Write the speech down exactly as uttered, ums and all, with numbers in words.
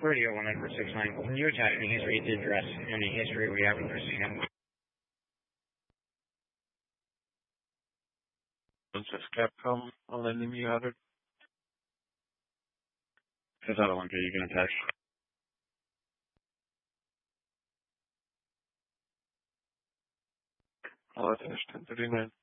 Radio one hundred six nine. Can you attach any history to address any history we have with Christina? Princess Capcom on enemy added. That's the other one, you can attach. I'll attach ten thirty-nine.